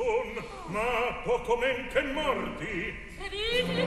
son, ma poco men che morti. E vidi